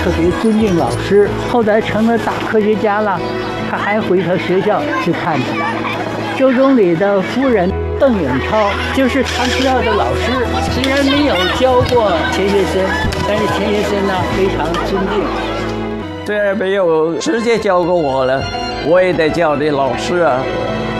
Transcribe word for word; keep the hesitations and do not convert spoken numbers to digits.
特别尊敬老师，后来成了大科学家了，他还回到学校去看他。周总理的夫人邓颖超就是唐奇耀的老师，虽然没有教过钱学森，但是钱学森呢非常尊敬。 虽然没有直接教过我了，我也得叫你老师啊。